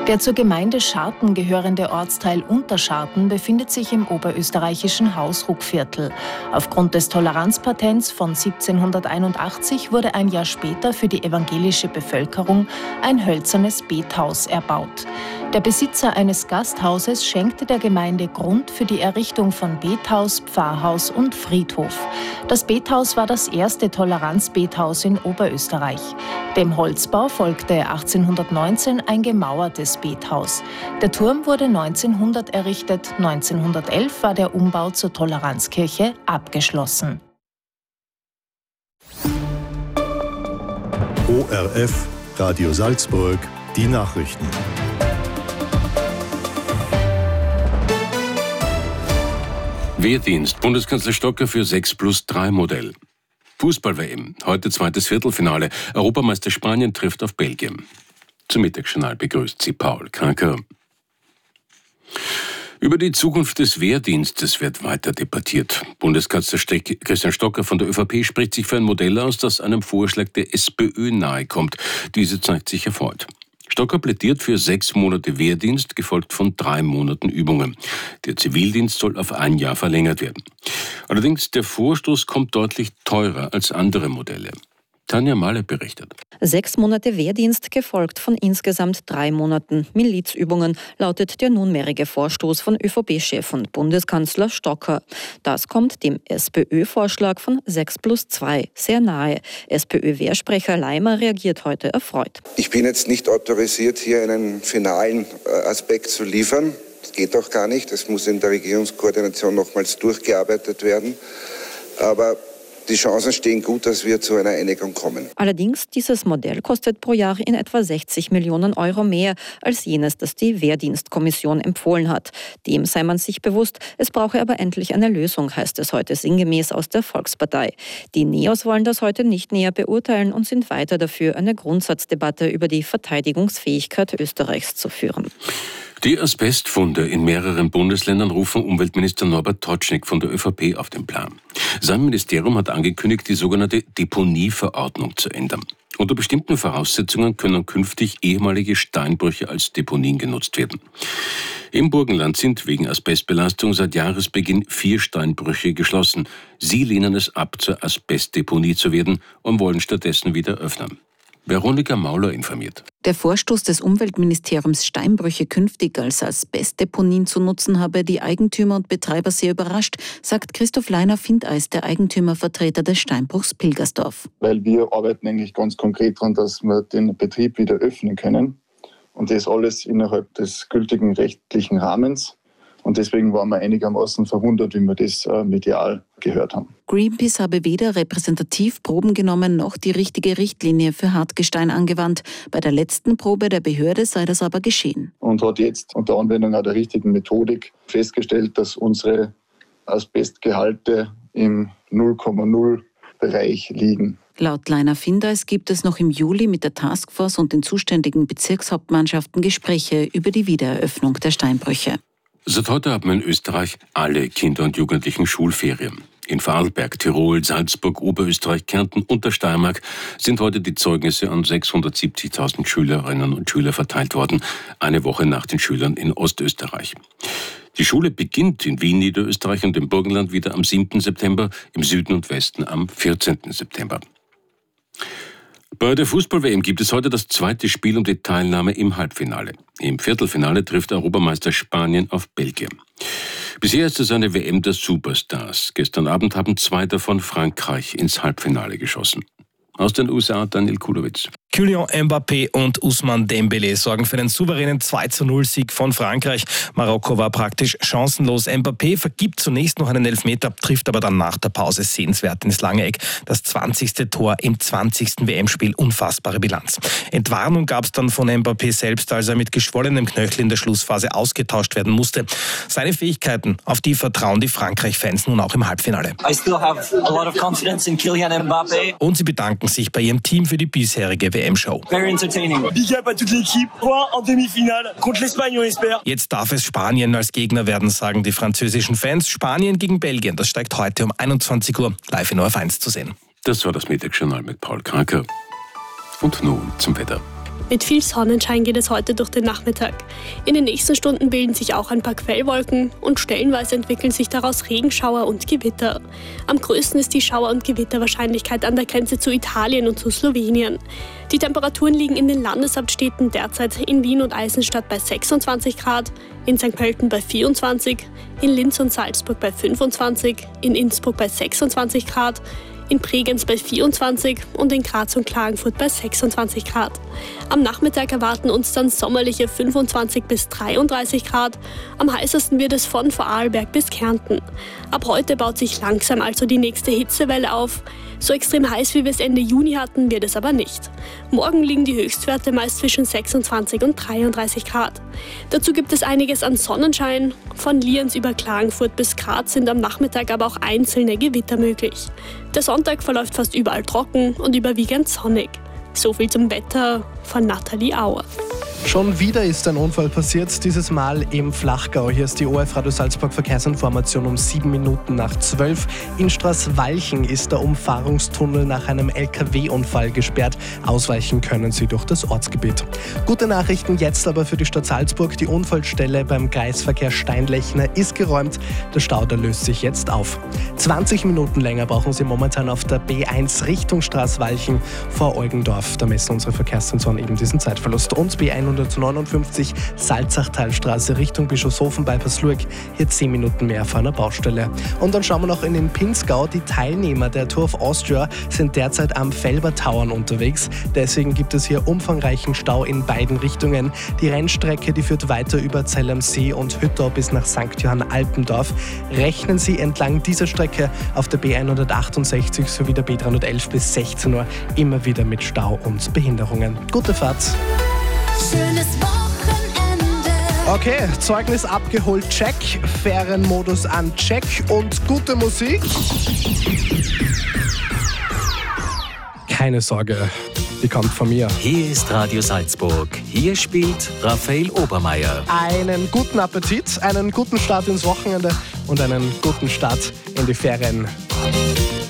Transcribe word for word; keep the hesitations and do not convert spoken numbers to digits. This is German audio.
Der zur Gemeinde Scharten gehörende Ortsteil Unterscharten befindet sich im oberösterreichischen Hausruckviertel. Aufgrund des Toleranzpatents von siebzehnhunderteinundachtzig wurde ein Jahr später für die evangelische Bevölkerung ein hölzernes Bethaus erbaut. Der Besitzer eines Gasthauses schenkte der Gemeinde Grund für die Errichtung von Bethaus, Pfarrhaus und Friedhof. Das Bethaus war das erste Toleranzbethaus in Oberösterreich. Dem Holzbau folgte achtzehnhundertneunzehn ein gemauertes Bethaus. Der Turm wurde neunzehnhundert errichtet, neunzehnhundertelf war der Umbau zur Toleranzkirche abgeschlossen. O R F, Radio Salzburg, die Nachrichten. Wehrdienst, Bundeskanzler Stocker für sechs plus drei Modell. Fußball-W M, heute zweites Viertelfinale. Europameister Spanien trifft auf Belgien. Zum Mittagsjournal begrüßt sie Paul Kranker. Über die Zukunft des Wehrdienstes wird weiter debattiert. Bundeskanzler Christian Stocker von der ÖVP spricht sich für ein Modell aus, das einem Vorschlag der SPÖ nahekommt. Diese zeigt sich erfreut. Stocker plädiert für sechs Monate Wehrdienst, gefolgt von drei Monaten Übungen. Der Zivildienst soll auf ein Jahr verlängert werden. Allerdings, der Vorstoß kommt deutlich teurer als andere Modelle. Tanja Mahle berichtet. Sechs Monate Wehrdienst gefolgt von insgesamt drei Monaten Milizübungen, lautet der nunmehrige Vorstoß von ÖVP-Chef und Bundeskanzler Stocker. Das kommt dem SPÖ-Vorschlag von sechs plus zwei sehr nahe. SPÖ-Wehrsprecher Leimer reagiert heute erfreut. Ich bin jetzt nicht autorisiert, hier einen finalen Aspekt zu liefern. Das geht auch gar nicht. Das muss in der Regierungskoordination nochmals durchgearbeitet werden. Aber die Chancen stehen gut, dass wir zu einer Einigung kommen. Allerdings, dieses Modell kostet pro Jahr in etwa sechzig Millionen Euro mehr als jenes, das die Wehrdienstkommission empfohlen hat. Dem sei man sich bewusst, es brauche aber endlich eine Lösung, heißt es heute sinngemäß aus der Volkspartei. Die Neos wollen das heute nicht näher beurteilen und sind weiter dafür, eine Grundsatzdebatte über die Verteidigungsfähigkeit Österreichs zu führen. Die Asbestfunde in mehreren Bundesländern rufen Umweltminister Norbert Totschnig von der ÖVP auf den Plan. Sein Ministerium hat angekündigt, die sogenannte Deponieverordnung zu ändern. Unter bestimmten Voraussetzungen können künftig ehemalige Steinbrüche als Deponien genutzt werden. Im Burgenland sind wegen Asbestbelastung seit Jahresbeginn vier Steinbrüche geschlossen. Sie lehnen es ab, zur Asbestdeponie zu werden und wollen stattdessen wieder öffnen. Veronika Mauler informiert. Der Vorstoß des Umweltministeriums, Steinbrüche künftig als Asbestdeponien zu nutzen, habe die Eigentümer und Betreiber sehr überrascht, sagt Christoph Leiner-Findeis, der Eigentümervertreter des Steinbruchs Pilgersdorf. Weil wir arbeiten eigentlich ganz konkret daran, dass wir den Betrieb wieder öffnen können. Und das alles innerhalb des gültigen rechtlichen Rahmens. Und deswegen waren wir einigermaßen verwundert, wie wir das äh, medial gehört haben. Greenpeace habe weder repräsentativ Proben genommen, noch die richtige Richtlinie für Hartgestein angewandt. Bei der letzten Probe der Behörde sei das aber geschehen. Und hat jetzt unter Anwendung auch der richtigen Methodik festgestellt, dass unsere Asbestgehalte im null Komma null Bereich liegen. Laut Leiner-Findeis gibt es noch im Juli mit der Taskforce und den zuständigen Bezirkshauptmannschaften Gespräche über die Wiedereröffnung der Steinbrüche. Seit heute haben in Österreich alle Kinder und Jugendlichen Schulferien. In Vorarlberg, Tirol, Salzburg, Oberösterreich, Kärnten und der Steiermark sind heute die Zeugnisse an sechshundertsiebzigtausend Schülerinnen und Schüler verteilt worden, eine Woche nach den Schülern in Ostösterreich. Die Schule beginnt in Wien, Niederösterreich und im Burgenland wieder am siebten September, im Süden und Westen am vierzehnten September. Bei der Fußball-W M gibt es heute das zweite Spiel um die Teilnahme im Halbfinale. Im Viertelfinale trifft Europameister Spanien auf Belgien. Bisher ist es eine W M der Superstars. Gestern Abend haben zwei davon Frankreich ins Halbfinale geschossen. Aus den U S A Daniel Kulowitz. Kylian Mbappé und Ousmane Dembélé sorgen für einen souveränen zwei zu null Sieg von Frankreich. Marokko war praktisch chancenlos. Mbappé vergibt zunächst noch einen Elfmeter, trifft aber dann nach der Pause sehenswert ins lange Eck. Das zwanzigste Tor im zwanzigsten W M-Spiel. Unfassbare Bilanz. Entwarnung gab es dann von Mbappé selbst, als er mit geschwollenem Knöchel in der Schlussphase ausgetauscht werden musste. Seine Fähigkeiten, auf die vertrauen die Frankreich-Fans nun auch im Halbfinale. I still have a lot of confidence in Kylian Mbappé. Und sie bedanken sich bei ihrem Team für die bisherige W M-Show. Very entertaining. Big up à toute l'équipe. Point en demi-finale contre l'Espagne, on espère. Jetzt darf es Spanien als Gegner werden, sagen die französischen Fans. Spanien gegen Belgien, das steigt heute um einundzwanzig Uhr live in O R F eins zu sehen. Das war das Mittagsjournal mit Paul Kranker. Und nun zum Wetter. Mit viel Sonnenschein geht es heute durch den Nachmittag. In den nächsten Stunden bilden sich auch ein paar Quellwolken und stellenweise entwickeln sich daraus Regenschauer und Gewitter. Am größten ist die Schauer- und Gewitterwahrscheinlichkeit an der Grenze zu Italien und zu Slowenien. Die Temperaturen liegen in den Landeshauptstädten derzeit in Wien und Eisenstadt bei sechsundzwanzig Grad, in Sankt Pölten bei vierundzwanzig, in Linz und Salzburg bei fünfundzwanzig, in Innsbruck bei sechsundzwanzig Grad, in Bregenz bei vierundzwanzig und in Graz und Klagenfurt bei sechsundzwanzig Grad. Am Nachmittag erwarten uns dann sommerliche fünfundzwanzig bis dreiunddreißig Grad. Am heißesten wird es von Vorarlberg bis Kärnten. Ab heute baut sich langsam also die nächste Hitzewelle auf. So extrem heiß, wie wir es Ende Juni hatten, wird es aber nicht. Morgen liegen die Höchstwerte meist zwischen sechsundzwanzig und dreiunddreißig Grad. Dazu gibt es einiges an Sonnenschein. Von Lienz über Klagenfurt bis Graz sind am Nachmittag aber auch einzelne Gewitter möglich. Der Sonntag verläuft fast überall trocken und überwiegend sonnig. So viel zum Wetter von Nathalie Auer. Schon wieder ist ein Unfall passiert, dieses Mal im Flachgau. Hier ist die O F Radio Salzburg Verkehrsinformation um sieben Minuten nach zwölf. In Straßwalchen ist der Umfahrungstunnel nach einem L K W-Unfall gesperrt. Ausweichen können Sie durch das Ortsgebiet. Gute Nachrichten jetzt aber für die Stadt Salzburg. Die Unfallstelle beim Kreisverkehr Steinlechner ist geräumt. Der Stau, der löst sich jetzt auf. zwanzig Minuten länger brauchen Sie momentan auf der B eins Richtung Straßwalchen vor Eugendorf. Da messen unsere Verkehrssensoren eben diesen Zeitverlust. Und B hundertneunundfünfzig Salzachtalstraße Richtung Bischofshofen bei Passlurg. Hier zehn Minuten mehr vor einer Baustelle. Und dann schauen wir noch in den Pinzgau. Die Teilnehmer der Tour of Austria sind derzeit am Felbertauern unterwegs. Deswegen gibt es hier umfangreichen Stau in beiden Richtungen. Die Rennstrecke, die führt weiter über Zell am See und Hüttau bis nach Sankt Johann Alpendorf. Rechnen Sie entlang dieser Strecke auf der B hundertachtundsechzig sowie der B dreihundertelf bis sechzehn Uhr immer wieder mit Stau und Behinderungen. Gute Fahrt! Schönes Wochenende. Okay, Zeugnis abgeholt, check. Ferienmodus an, check. Und gute Musik? Keine Sorge, die kommt von mir. Hier ist Radio Salzburg. Hier spielt Raphael Obermeier. Einen guten Appetit, einen guten Start ins Wochenende und einen guten Start in die Ferien.